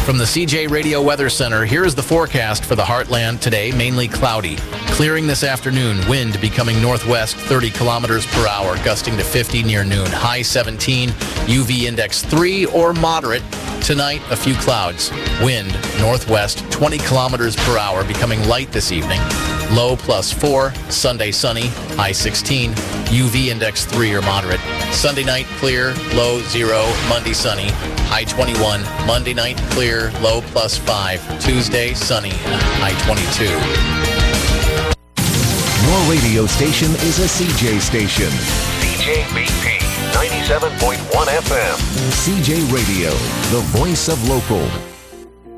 From the CJ Radio Weather Center, here is the forecast for the Heartland today. Mainly cloudy. Clearing this afternoon. Wind becoming northwest 30 kilometers per hour, gusting to 50 near noon. High 17. UV index 3 or moderate. Tonight, a few clouds. Wind northwest 20 kilometers per hour, becoming light this evening. Low +4. Sunday sunny. High 16. UV index 3 or moderate. Sunday night clear. Low 0. Monday sunny. High 21. Monday night clear. Low +5. Tuesday sunny. High 22. Your radio station is a CJ station. CJBP 97.1 FM. CJ Radio, the voice of local.